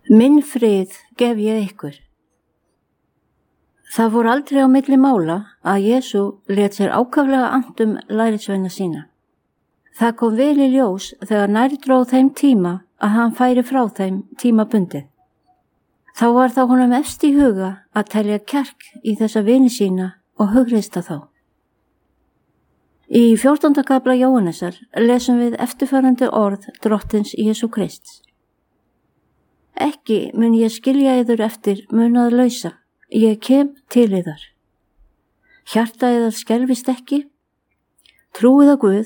Minn frið gef ég ykkur. Það fór aldrei á milli mála að Jesú lét sér ákaflega annt lærisveina sína. Það kom vel í ljós þegar nær dró þeim tíma að hann færi frá þeim tímabundið. Þá var það honum efst í huga að telja kjark í þessa vini sína og hugreista þá. Í 14. kafla Jóhannesar lesum við eftirfarandi orð Drottins Jesú Krists. Ekki mun ég skilja yður eftir munaðarlausa, ég kem til yðar. Hjarta yðar skelfist ekki, trúið á Guð